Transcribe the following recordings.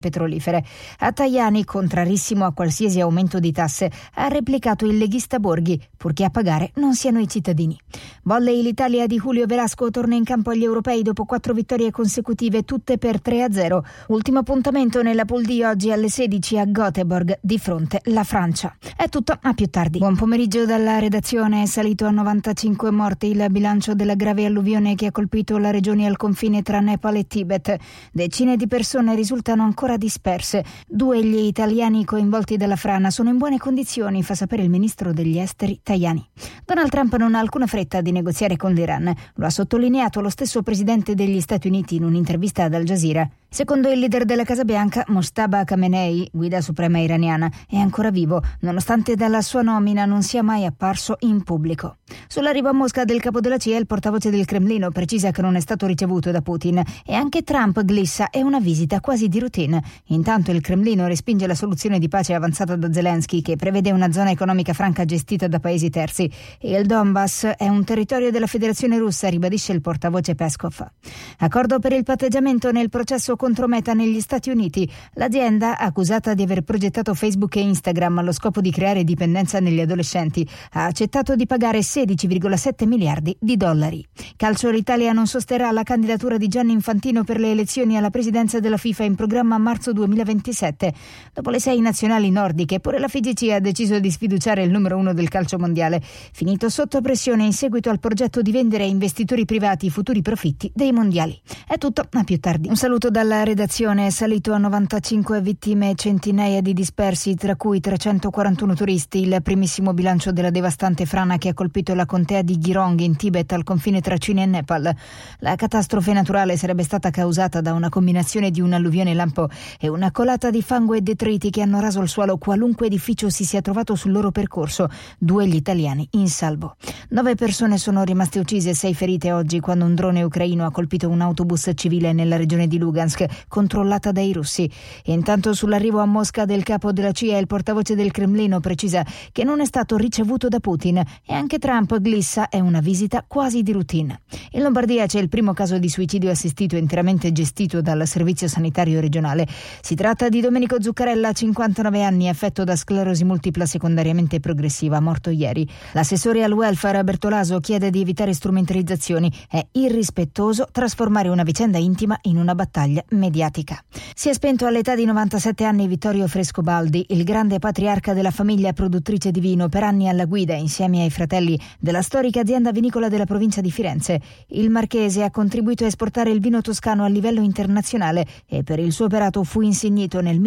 petrolifere. A Tajani, contrarissimo a qualsiasi aumento di tasse, ha replicato il leghista Borghi, purché a pagare non siano i cittadini. Volley, l'Italia di Julio Velasco torna in campo agli europei dopo 4 vittorie consecutive, tutte per 3-0. Ultimo appuntamento nella pool D oggi alle 16 a Göteborg, di fronte la Francia. È tutto, a più tardi. Buon pomeriggio dalla redazione. È salito a 95 morti il bilancio della grave alluvione che ha colpito la regione al confine tra Nepal e Tibet. Decine di persone risultano ancora disperse. 2 gli italiani coinvolti dalla frana sono in buone condizioni, fa sapere il ministro degli esteri Tajani. Donald Trump non ha alcuna fretta di negoziare con l'Iran. Lo ha sottolineato lo stesso presidente degli Stati Uniti in un'intervista ad Al Jazeera. Secondo il leader della Casa Bianca, Mojtaba Khamenei, guida suprema iraniana, è ancora vivo, nonostante dalla sua nomina non sia mai apparso in pubblico. Sull'arrivo a Mosca del capo della CIA, il portavoce del Cremlino precisa che non è stato ricevuto da Putin e anche Trump glissa è una visita quasi di routine. Intanto il Cremlino respinge la soluzione di pace avanzata da Zelensky, che prevede una zona economica franca gestita da paesi terzi. Il Donbass è un territorio della Federazione Russa, ribadisce il portavoce Peskov. Accordo per il patteggiamento nel processo contro Meta negli Stati Uniti. L'azienda, accusata di aver progettato Facebook e Instagram allo scopo di creare dipendenza negli adolescenti, ha accettato di pagare $16,7 miliardi. Calcio, l'Italia non sosterrà la candidatura di Gianni Infantino per le elezioni alla presidenza della FIFA in programma a marzo 2027. Dopo le 6 nazionali nordiche, pure la FIGC ha deciso di sfiduciare il numero 1 del calcio mondiale, finito sotto pressione in seguito al progetto di vendere ai investitori privati i futuri profitti dei mondiali. È tutto, a più tardi. Un saluto dalla redazione. È salito a 95 vittime e centinaia di dispersi, tra cui 341 turisti, il primissimo bilancio della devastante frana che ha colpito la contea di Girong in Tibet al confine tra Cina e Nepal. La catastrofe naturale sarebbe stata causata da una combinazione di un'alluvione lampo e una colata di fango e detriti che hanno raso il suolo qualunque edificio si sia trovato sul loro percorso. 2 gli italiani in salvo. 9 persone sono rimaste uccise e 6 ferite oggi quando un drone ucraino ha colpito un autobus civile nella regione di Lugansk, controllata dai russi. E intanto sull'arrivo a Mosca del capo della CIA, il portavoce del Cremlino precisa che non è stato ricevuto da Putin e anche Trump glissa è una visita quasi di routine. In Lombardia c'è il primo caso di suicidio assistito interamente gestito dal servizio sanitario regionale. Si tratta di Domenico Zuccarella, 59 anni, affetto da sclerosi multipla secondariamente progressiva, morto ieri. L'assessore al welfare Bertolaso chiede di evitare strumentalizzazioni. È irrispettoso trasformare una vicenda intima in una battaglia mediatica. Si è spento all'età di 97 anni Vittorio Frescobaldi, il grande patriarca della famiglia produttrice di vino, per anni alla guida, insieme ai fratelli, della storica azienda vinicola della provincia di Firenze. Il marchese ha contribuito a esportare il vino toscano a livello internazionale e per il suo operato fu insignito nel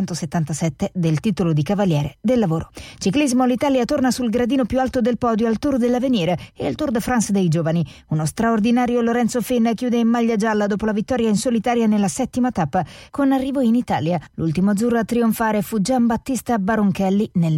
1977 del titolo di Cavaliere del Lavoro. Ciclismo, l'Italia torna sul gradino più alto del podio al Tour dell'Avenir e al Tour de France dei giovani. Uno straordinario Lorenzo Fenn chiude in maglia gialla dopo la vittoria in solitaria nella 7ª tappa, con arrivo in Italia. L'ultimo azzurro a trionfare fu Giambattista Baronchelli nel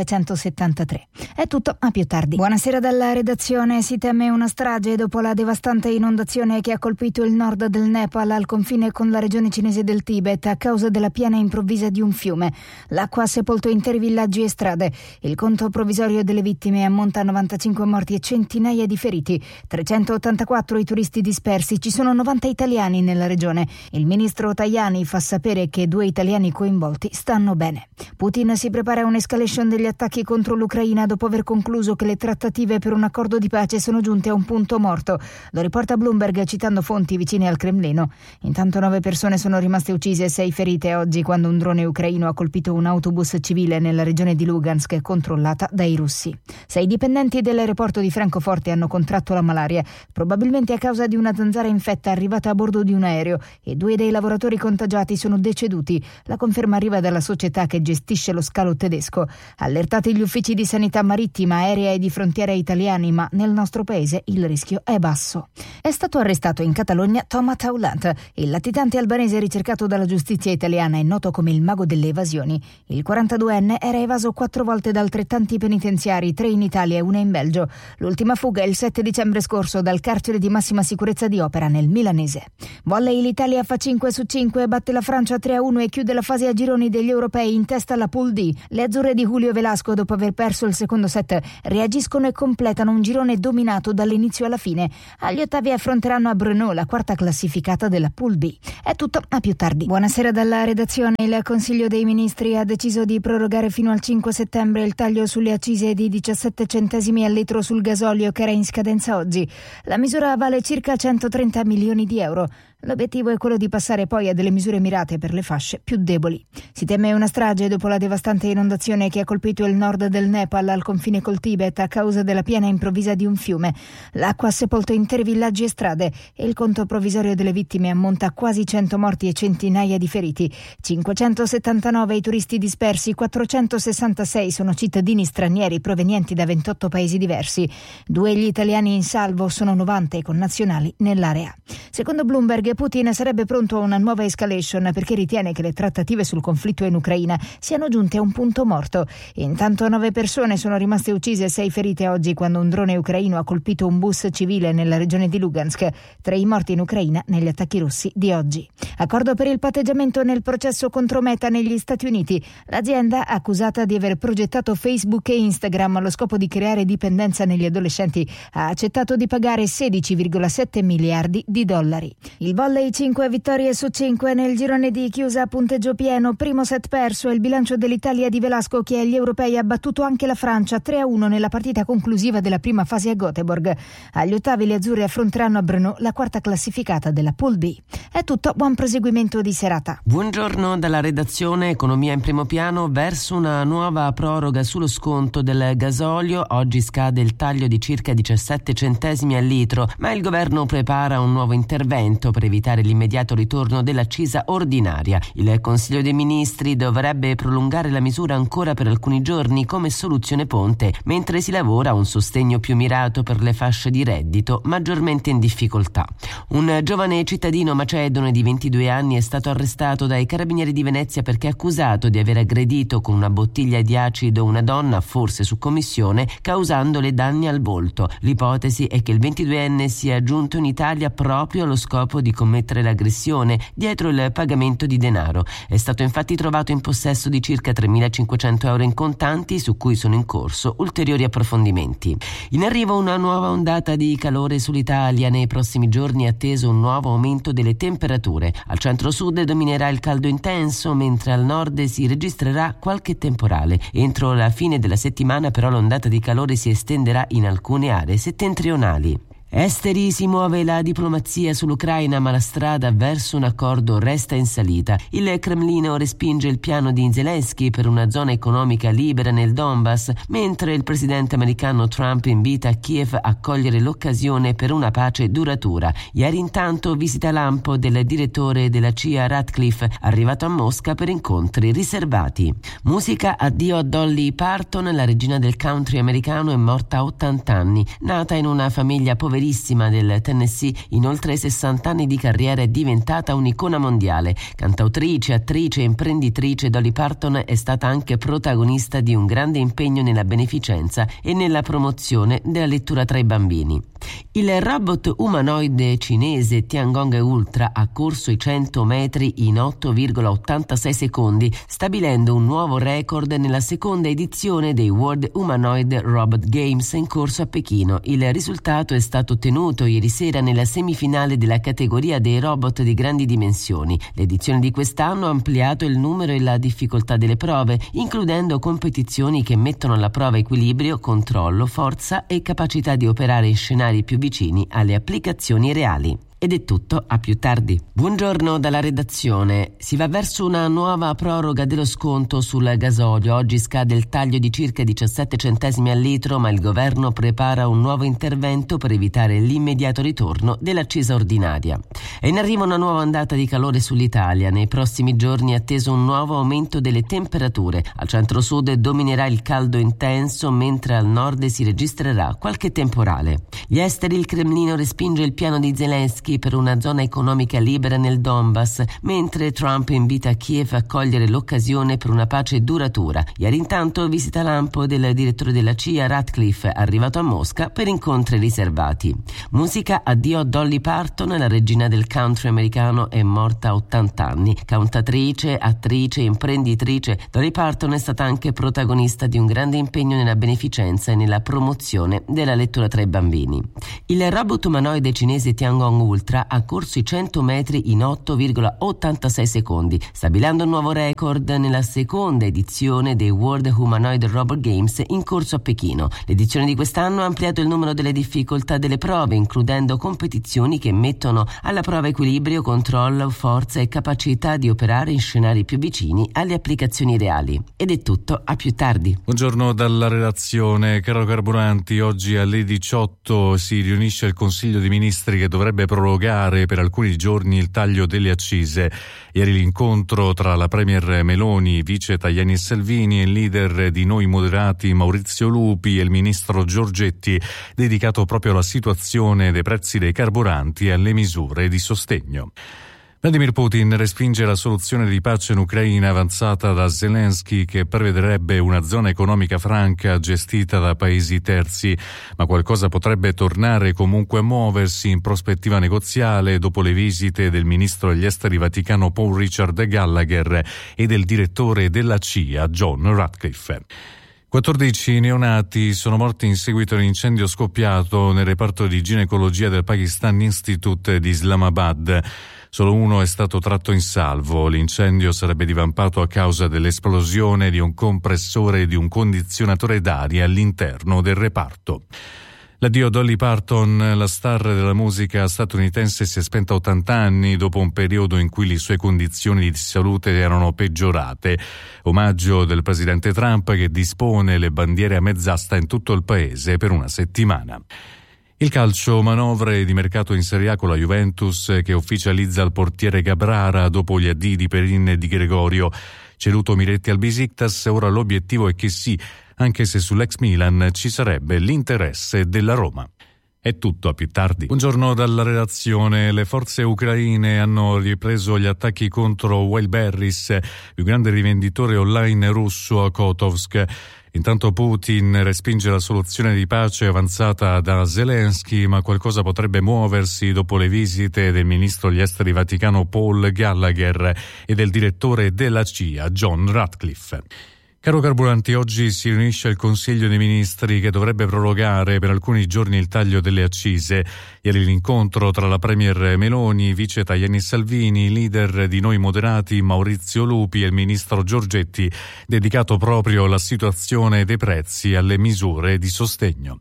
1973. È tutto, a più tardi. Buonasera dalla redazione. Si teme una strage dopo la devastante inondazione che ha colpito il nord del Nepal al confine con la regione cinese del Tibet a causa della piena improvvisa di un fiume. L'acqua ha sepolto interi villaggi e strade. Il conto provvisorio delle vittime ammonta a 95 morti e centinaia di feriti. 384 i turisti dispersi. Ci sono 90 italiani nella regione. Il ministro Tajani fa sapere che 2 italiani coinvolti stanno bene. Putin si prepara a un'escalation degli attacchi contro l'Ucraina dopo aver concluso che le trattative per un accordo di pace sono giunte a un punto morto. Lo riporta Bloomberg citando fonti vicine al Cremlino. Intanto 9 persone sono rimaste uccise e 6 ferite oggi quando un drone ucraino ha colpito un autobus civile nella regione di Lugansk controllata dai russi. 6 dipendenti dell'aeroporto di Francoforte hanno contratto la malaria, probabilmente a causa di una zanzara infetta arrivata a bordo di un aereo, e 2 dei lavoratori contagiati sono deceduti. La conferma arriva dalla società che gestisce lo scalo tedesco. Allertati gli uffici di sanità marittima, aerea e di frontiera italiani, ma nel nostro paese il rischio è basso. È stato arrestato in Catalogna Thomas Taulant, il latitante albanese ricercato dalla giustizia italiana e noto come il mago delle evasioni. Il 42enne era evaso 4 volte da altrettanti penitenziari, 3 in Italia e 1 in Belgio. L'ultima fuga il 7 dicembre scorso dal carcere di massima sicurezza di Opera nel milanese. Volley, l'Italia fa fa 5-5, batte la Francia 3-1 e chiude la fase a gironi degli europei in testa alla Pool D. Le azzurre di Julio Velasco, dopo aver perso il secondo set, reagiscono e completano un girone dominato dall'inizio alla fine. Agli ottavi affronteranno a Brno, la quarta classificata della Pool B. È tutto, a più tardi. Buonasera dalla redazione. Il Consiglio dei Ministri ha deciso di prorogare fino al 5 settembre il taglio sulle accise di 17 centesimi al litro sul gasolio che era in scadenza oggi. La misura vale circa 130 milioni di euro. L'obiettivo è quello di passare poi a delle misure mirate per le fasce più deboli. Si teme una strage dopo la devastante inondazione che ha colpito il nord del Nepal al confine col Tibet a causa della piena improvvisa di un fiume. L'acqua ha sepolto interi villaggi e strade e il conto provvisorio delle vittime ammonta a quasi 100 morti e centinaia di feriti. 579 i turisti dispersi, 466 sono cittadini stranieri provenienti da 28 paesi diversi. 2 gli italiani in salvo, sono 90 i connazionali nell'area. Secondo Bloomberg, Putin sarebbe pronto a una nuova escalation perché ritiene che le trattative sul conflitto in Ucraina siano giunte a un punto morto. Intanto 9 persone sono rimaste uccise e 6 ferite oggi quando un drone ucraino ha colpito un bus civile nella regione di Lugansk. 3 i morti in Ucraina negli attacchi russi di oggi. Accordo per il patteggiamento nel processo contro Meta negli Stati Uniti. L'azienda, accusata di aver progettato Facebook e Instagram allo scopo di creare dipendenza negli adolescenti, ha accettato di pagare 16,7 miliardi di dollari. Il volley 5 vittorie su 5 nel girone di chiusa a punteggio pieno, primo set perso, e il bilancio dell'Italia di Velasco che agli europei ha battuto anche la Francia 3-1 nella partita conclusiva della prima fase a Göteborg. Agli ottavi le azzurre affronteranno a Brno la quarta classificata della Pool B. È tutto, buon proseguimento di serata. Buongiorno dalla redazione. Economia in primo piano, verso una nuova proroga sullo sconto del gasolio. Oggi scade il taglio di circa 17 centesimi al litro, ma il governo prepara un nuovo intervento per evitare l'immediato ritorno dell'accisa ordinaria. Il Consiglio dei Ministri dovrebbe prolungare la misura ancora per alcuni giorni come soluzione ponte, mentre si lavora a un sostegno più mirato per le fasce di reddito maggiormente in difficoltà. Un giovane cittadino macedone di 22 anni è stato arrestato dai carabinieri di Venezia perché è accusato di aver aggredito con una bottiglia di acido una donna, forse su commissione, causandole danni al volto. L'ipotesi è che il 22enne sia giunto in Italia proprio allo scopo di commettere l'aggressione dietro il pagamento di denaro. È stato infatti trovato in possesso di circa 3.500 euro in contanti, su cui sono in corso ulteriori approfondimenti. In arrivo una nuova ondata di calore sull'Italia. Nei prossimi giorni è atteso un nuovo aumento delle temperature. Al centro-sud dominerà il caldo intenso, mentre al nord si registrerà qualche temporale. Entro la fine della settimana però l'ondata di calore si estenderà in alcune aree settentrionali. Esteri, si muove la diplomazia sull'Ucraina, ma la strada verso un accordo resta in salita. Il Cremlino respinge il piano di Zelensky per una zona economica libera nel Donbass, mentre il presidente americano Trump invita Kiev a cogliere l'occasione per una pace duratura. Ieri intanto visita lampo del direttore della CIA Ratcliffe, arrivato a Mosca per incontri riservati. Musica, addio a Dolly Parton. La regina del country americano è morta a 80 anni. Nata in una famiglia poverissima del Tennessee, in oltre 60 anni di carriera è diventata un'icona mondiale. Cantautrice, attrice e imprenditrice, Dolly Parton è stata anche protagonista di un grande impegno nella beneficenza e nella promozione della lettura tra i bambini. Il robot umanoide cinese Tiangong Ultra ha corso i 100 metri in 8,86 secondi, stabilendo un nuovo record nella seconda edizione dei World Humanoid Robot Games in corso a Pechino. Il risultato è stato ottenuto ieri sera nella semifinale della categoria dei robot di grandi dimensioni. L'edizione di quest'anno ha ampliato il numero e la difficoltà delle prove, includendo competizioni che mettono alla prova equilibrio, controllo, forza e capacità di operare in scenari più vicini alle applicazioni reali. Ed è tutto, a più tardi. Buongiorno dalla redazione. Si va verso una nuova proroga dello sconto sul gasolio. Oggi scade il taglio di circa 17 centesimi al litro, ma il governo prepara un nuovo intervento per evitare l'immediato ritorno dell'accisa ordinaria. È in arrivo una nuova ondata di calore sull'Italia. Nei prossimi giorni è atteso un nuovo aumento delle temperature. Al centro-sud dominerà il caldo intenso, mentre al nord si registrerà qualche temporale. Gli esteri, il Cremlino respinge il piano di Zelensky Zelensky per una zona economica libera nel Donbass, mentre Trump invita Kiev a cogliere l'occasione per una pace duratura. Ieri intanto visita lampo del direttore della CIA Ratcliffe, arrivato a Mosca per incontri riservati. Musica, addio a Dolly Parton, la regina del country americano è morta a 80 anni. Cantatrice, attrice, imprenditrice, Dolly Parton è stata anche protagonista di un grande impegno nella beneficenza e nella promozione della lettura tra i bambini. Il robot umanoide cinese Tiangong Ultra ha corso i 100 metri in 8,86 secondi, stabilendo un nuovo record nella seconda edizione dei World Humanoid Robot Games in corso a Pechino. L'edizione di quest'anno ha ampliato il numero delle difficoltà delle prove, includendo competizioni che mettono alla prova equilibrio, controllo, forza e capacità di operare in scenari più vicini alle applicazioni reali. Ed è tutto, a più tardi. Buongiorno dalla redazione. Caro Carburanti, oggi alle 18 si riunisce il Consiglio dei Ministri che dovrebbe prorogare per alcuni giorni il taglio delle accise. Ieri l'incontro tra la Premier Meloni, vice Tajani e Salvini, e il leader di Noi Moderati Maurizio Lupi e il ministro Giorgetti, dedicato proprio alla situazione dei prezzi dei carburanti e alle misure di sostegno. Vladimir Putin respinge la soluzione di pace in Ucraina avanzata da Zelensky, che prevederebbe una zona economica franca gestita da paesi terzi, ma qualcosa potrebbe tornare comunque a muoversi in prospettiva negoziale dopo le visite del ministro degli esteri vaticano Paul Richard Gallagher e del direttore della CIA John Ratcliffe. 14 neonati sono morti in seguito a un incendio scoppiato nel reparto di ginecologia del Pakistan Institute di Islamabad. Solo uno è stato tratto in salvo. L'incendio sarebbe divampato a causa dell'esplosione di un compressore e di un condizionatore d'aria all'interno del reparto. L'addio a Dolly Parton, la star della musica statunitense, si è spenta a 80 anni dopo un periodo in cui le sue condizioni di salute erano peggiorate. Omaggio del presidente Trump, che dispone le bandiere a mezz'asta in tutto il paese per una settimana. Il calcio, manovre di mercato in Serie A con la Juventus che ufficializza il portiere Gabrara dopo gli addii di Perin e di Gregorio. Ceduto Miretti al Besiktas, ora l'obiettivo è che sì, anche se sull'ex Milan ci sarebbe l'interesse della Roma. È tutto, a più tardi. Buongiorno dalla redazione. Le forze ucraine hanno ripreso gli attacchi contro Wildberries, più grande rivenditore online russo a Kotovsk. Intanto Putin respinge la soluzione di pace avanzata da Zelensky, ma qualcosa potrebbe muoversi dopo le visite del ministro degli esteri vaticano Paul Gallagher e del direttore della CIA John Ratcliffe. Caro Carburanti, oggi si riunisce il Consiglio dei Ministri che dovrebbe prorogare per alcuni giorni il taglio delle accise. Ieri l'incontro tra la Premier Meloni, vice Tajani e Salvini, leader di Noi Moderati Maurizio Lupi e il ministro Giorgetti, dedicato proprio alla situazione dei prezzi e alle misure di sostegno.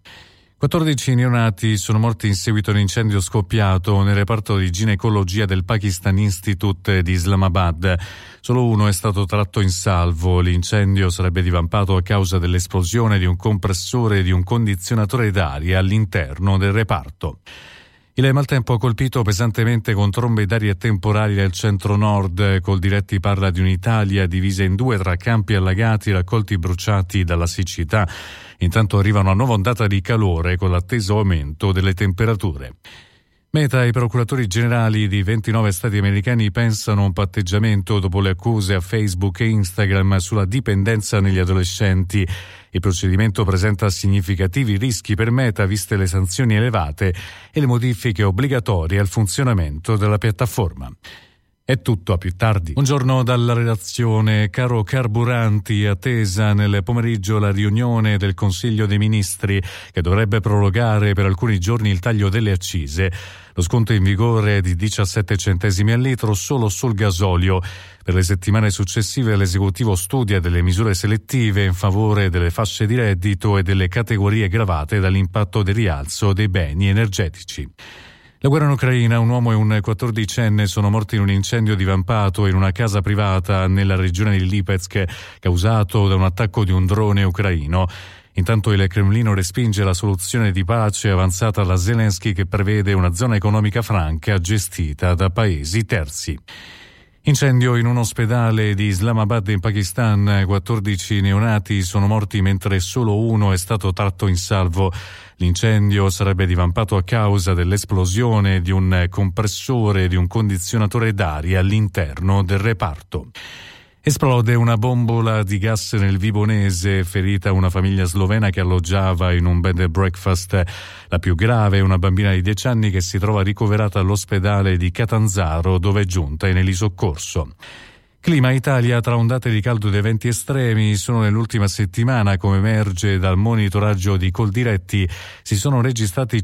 14 neonati sono morti in seguito a un incendio scoppiato nel reparto di ginecologia del Pakistan Institute di Islamabad. Solo uno è stato tratto in salvo. L'incendio sarebbe divampato a causa dell'esplosione di un compressore e di un condizionatore d'aria all'interno del reparto. Il maltempo ha colpito pesantemente con trombe d'aria temporali nel centro-nord. Coldiretti parla di un'Italia divisa in due tra campi allagati e raccolti bruciati dalla siccità. Intanto arriva una nuova ondata di calore con l'atteso aumento delle temperature. Meta e i procuratori generali di 29 stati americani pensano a un patteggiamento dopo le accuse a Facebook e Instagram sulla dipendenza negli adolescenti. Il procedimento presenta significativi rischi per Meta, viste le sanzioni elevate e le modifiche obbligatorie al funzionamento della piattaforma. È tutto, a più tardi. Buongiorno dalla redazione. Caro Carburanti, attesa nel pomeriggio la riunione del Consiglio dei Ministri che dovrebbe prorogare per alcuni giorni il taglio delle accise. Lo sconto è in vigore di 17 centesimi al litro solo sul gasolio. Per le settimane successive l'esecutivo studia delle misure selettive in favore delle fasce di reddito e delle categorie gravate dall'impatto del rialzo dei beni energetici. La guerra in Ucraina, un uomo e un 14enne sono morti in un incendio divampato in una casa privata nella regione di Lipetsk, causato da un attacco di un drone ucraino. Intanto il Cremlino respinge la soluzione di pace avanzata da Zelensky, che prevede una zona economica franca gestita da paesi terzi. Incendio in un ospedale di Islamabad in Pakistan, 14 neonati sono morti mentre solo uno è stato tratto in salvo. L'incendio sarebbe divampato a causa dell'esplosione di un compressore di un condizionatore d'aria all'interno del reparto. Esplode una bombola di gas nel Vibonese, ferita una famiglia slovena che alloggiava in un bed and breakfast. La più grave è una bambina di 10 anni che si trova ricoverata all'ospedale di Catanzaro, dove è giunta in elisoccorso. Clima Italia, tra ondate di caldo ed eventi estremi, solo nell'ultima settimana, come emerge dal monitoraggio di Coldiretti, si sono registrati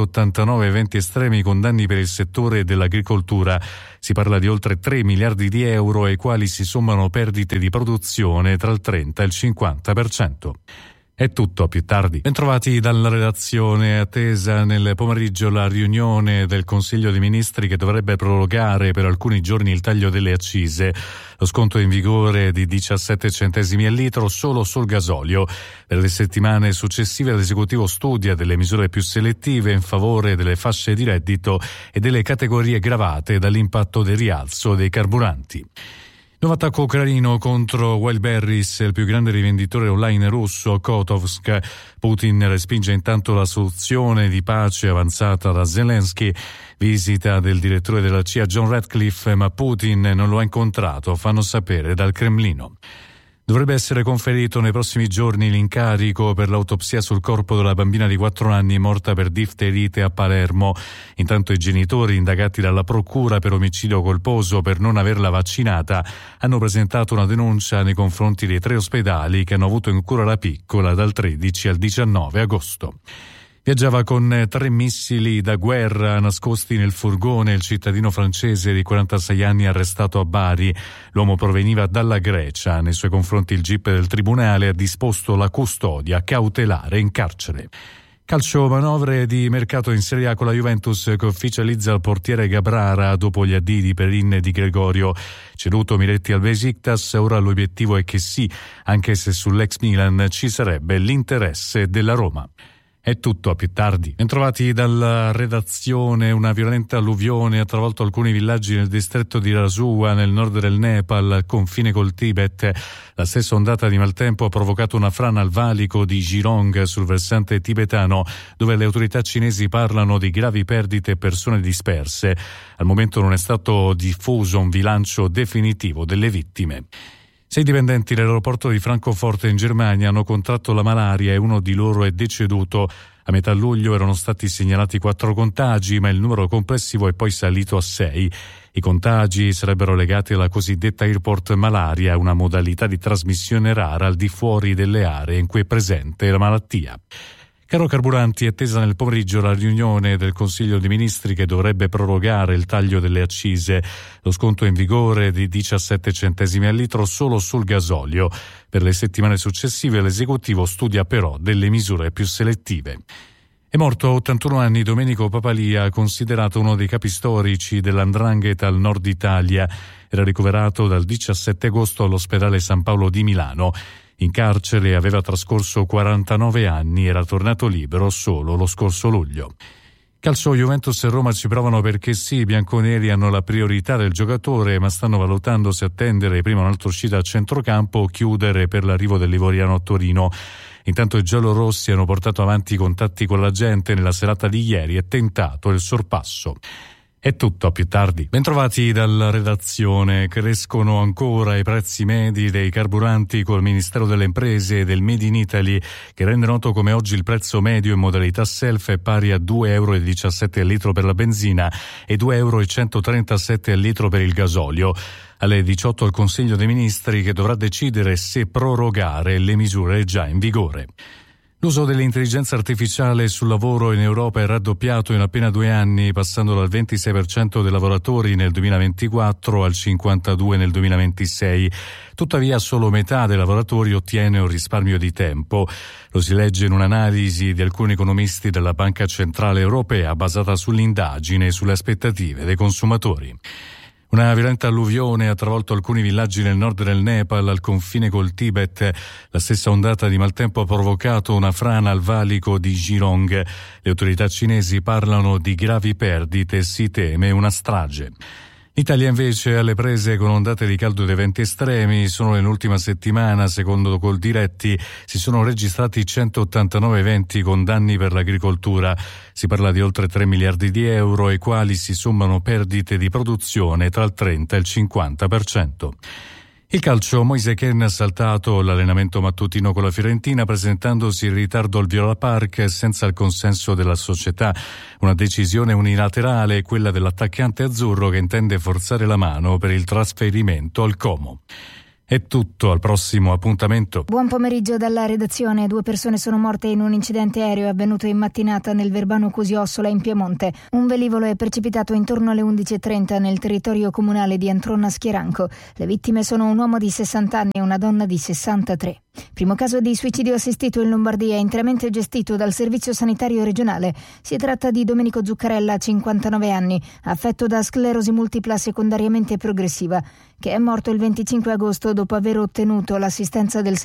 189 eventi estremi con danni per il settore dell'agricoltura. Si parla di oltre 3 miliardi di euro ai quali si sommano perdite di produzione tra il 30 e il 50%. È tutto, a più tardi. Bentrovati dalla redazione. Attesa nel pomeriggio la riunione del Consiglio dei Ministri che dovrebbe prorogare per alcuni giorni il taglio delle accise. Lo sconto è in vigore di 17 centesimi al litro solo sul gasolio. Per le settimane successive l'esecutivo studia delle misure più selettive in favore delle fasce di reddito e delle categorie gravate dall'impatto del rialzo dei carburanti. Nuovo attacco ucraino contro Wildberries, il più grande rivenditore online russo, Kotovsk. Putin respinge intanto la soluzione di pace avanzata da Zelensky. Visita del direttore della CIA John Ratcliffe, ma Putin non lo ha incontrato, fanno sapere dal Cremlino. Dovrebbe essere conferito nei prossimi giorni l'incarico per l'autopsia sul corpo della bambina di 4 anni morta per difterite a Palermo. Intanto i genitori, indagati dalla procura per omicidio colposo per non averla vaccinata, hanno presentato una denuncia nei confronti dei 3 ospedali che hanno avuto in cura la piccola dal 13 al 19 agosto. Viaggiava con 3 missili da guerra nascosti nel furgone il cittadino francese di 46 anni arrestato a Bari. L'uomo proveniva dalla Grecia. Nei suoi confronti il GIP del Tribunale ha disposto la custodia cautelare in carcere. Calcio, manovre di mercato in Serie A con la Juventus che ufficializza il portiere Gabrara dopo gli addii di Perin e di Gregorio. Ceduto Miretti al Besiktas, ora l'obiettivo è che sì, anche se sull'ex Milan ci sarebbe l'interesse della Roma. È tutto, a più tardi. Bentrovati dalla redazione. Una violenta alluvione ha travolto alcuni villaggi nel distretto di Rasua, nel nord del Nepal, al confine col Tibet. La stessa ondata di maltempo ha provocato una frana al valico di Jirong sul versante tibetano, dove le autorità cinesi parlano di gravi perdite e persone disperse. Al momento non è stato diffuso un bilancio definitivo delle vittime. 6 dipendenti dell'aeroporto di Francoforte in Germania hanno contratto la malaria e uno di loro è deceduto. A metà luglio erano stati segnalati 4 contagi, ma il numero complessivo è poi salito a 6. I contagi sarebbero legati alla cosiddetta airport malaria, una modalità di trasmissione rara al di fuori delle aree in cui è presente la malattia. Caro carburanti, è attesa nel pomeriggio la riunione del Consiglio dei Ministri che dovrebbe prorogare il taglio delle accise. Lo sconto è in vigore di 17 centesimi al litro solo sul gasolio. Per le settimane successive l'esecutivo studia però delle misure più selettive. È morto a 81 anni Domenico Papalia, considerato uno dei capi storici dell''ndrangheta al nord Italia. Era ricoverato dal 17 agosto all'ospedale San Paolo di Milano. In carcere aveva trascorso 49 anni, era tornato libero solo lo scorso luglio. Calcio, Juventus e Roma ci provano perché sì, i bianconeri hanno la priorità del giocatore, ma stanno valutando se attendere prima un'altra uscita a centrocampo o chiudere per l'arrivo dell'Ivoriano a Torino. Intanto i giallorossi hanno portato avanti i contatti con la gente nella serata di ieri e tentato il sorpasso. È tutto, a più tardi. Bentrovati dalla redazione. Crescono ancora i prezzi medi dei carburanti col Ministero delle Imprese e del Made in Italy, che rende noto come oggi il prezzo medio in modalità self è pari a 2,17 euro al litro per la benzina e 2,137 euro al litro per il gasolio. Alle 18 al Consiglio dei Ministri che dovrà decidere se prorogare le misure già in vigore. L'uso dell'intelligenza artificiale sul lavoro in Europa è raddoppiato in appena 2 anni, passando dal 26% dei lavoratori nel 2024 al 52% nel 2026. Tuttavia solo metà dei lavoratori ottiene un risparmio di tempo. Lo si legge in un'analisi di alcuni economisti della Banca Centrale Europea basata sull'indagine e sulle aspettative dei consumatori. Una violenta alluvione ha travolto alcuni villaggi nel nord del Nepal, al confine col Tibet. La stessa ondata di maltempo ha provocato una frana al valico di Jirong. Le autorità cinesi parlano di gravi perdite e si teme una strage. L'Italia invece è alle prese con ondate di caldo ed eventi estremi. Solo nell'ultima settimana, secondo Coldiretti, si sono registrati 189 eventi con danni per l'agricoltura. Si parla di oltre 3 miliardi di euro, ai quali si sommano perdite di produzione tra il 30 e il 50%. Il calcio, Moise Kean ha saltato l'allenamento mattutino con la Fiorentina presentandosi in ritardo al Viola Park senza il consenso della società. Una decisione unilaterale, quella dell'attaccante azzurro che intende forzare la mano per il trasferimento al Como. È tutto, al prossimo appuntamento. Buon pomeriggio dalla redazione. 2 persone sono morte in un incidente aereo avvenuto in mattinata nel Verbano Cusiossola in Piemonte. Un velivolo è precipitato intorno alle 11:30 nel territorio comunale di Antronna Schieranco. Le vittime sono un uomo di 60 anni e una donna di 63. Primo caso di suicidio assistito in Lombardia, interamente gestito dal Servizio Sanitario Regionale. Si tratta di Domenico Zuccarella, 59 anni, affetto da sclerosi multipla secondariamente progressiva, che è morto il 25 agosto dopo aver ottenuto l'assistenza del